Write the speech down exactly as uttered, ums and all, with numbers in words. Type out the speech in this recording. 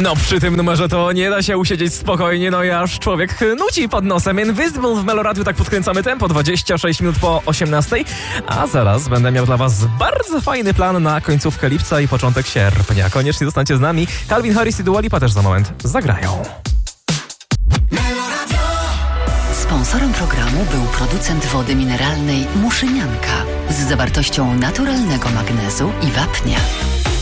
No przy tym numerze to nie da się usiedzieć spokojnie, no i aż człowiek nuci pod nosem. Invisible w Meloradiu, tak podkręcamy tempo, dwadzieścia sześć minut po osiemnastej. A zaraz będę miał dla was bardzo fajny plan na końcówkę lipca i początek sierpnia. Koniecznie zostańcie z nami. Calvin Harris i Dua Lipa też za moment zagrają. Sponsorem programu był producent wody mineralnej Muszynianka z zawartością naturalnego magnezu i wapnia.